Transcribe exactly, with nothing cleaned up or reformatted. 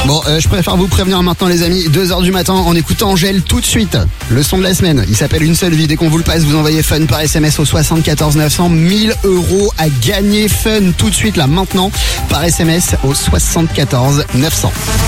Bon, euh, je préfère vous prévenir maintenant les amis, deux heures du matin en écoutant Angèle tout de suite. Le son de la semaine, il s'appelle Une seule vie. Dès qu'on vous le passe, vous envoyez Fun par S M S au soixante-quatorze neuf cents. mille euros à gagner Fun tout de suite là maintenant par S M S au soixante-quatorze neuf cents.